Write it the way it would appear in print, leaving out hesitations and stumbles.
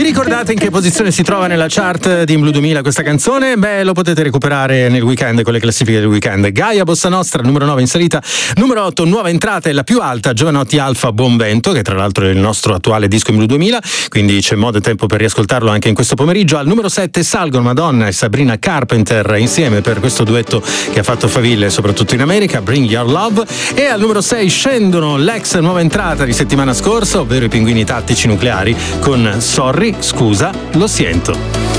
Vi ricordate in che posizione si trova nella chart di In Blue 2000 questa canzone? Beh, lo potete recuperare nel weekend con le classifiche del weekend. Gaia Bossa Nostra, numero 9 in salita, numero 8 nuova entrata e la più alta, Giovanotti Alfa Buon Vento, che tra l'altro è il nostro attuale disco In Blue 2000, quindi c'è modo e tempo per riascoltarlo anche in questo pomeriggio. Al numero 7 salgono Madonna e Sabrina Carpenter insieme per questo duetto che ha fatto faville soprattutto in America, Bring Your Love. E al numero 6 scendono l'ex nuova entrata di settimana scorsa, ovvero i Pinguini Tattici Nucleari con Sorry, scusa, lo siento.